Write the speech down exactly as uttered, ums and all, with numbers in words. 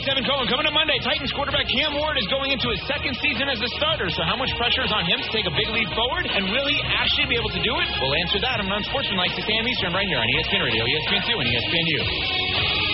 ninety-seven Cohen. Coming up Monday, Titans quarterback Cam Ward is going into his second season as the starter. So how much pressure is on him to take a big leap forward? And will he actually be able to do it? We'll answer that on Unsportsmanlike six a.m. Eastern right here on E S P N Radio, E S P N two, and E S P N U.